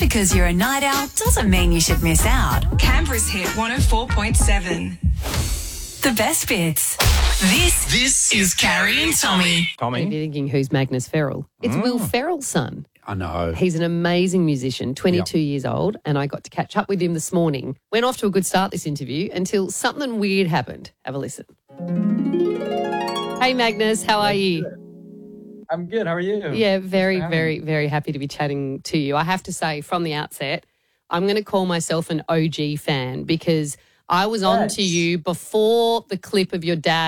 because you're a night owl doesn't mean you should miss out. Canberra's hit 104.7. The best bits. This is Carrie and Tommy. If you're thinking, who's Magnus Ferrell? It's Will Ferrell's son. I know. He's an amazing musician, 22 years old, and I got to catch up with him this morning. Went off to a good start, this interview, until something weird happened. Have a listen. Hey, Magnus, how are you? I'm good. How are you? Yeah, very, very, very happy to be chatting to you. I have to say from the outset, I'm going to call myself an OG fan because I was on to you before the clip of your dad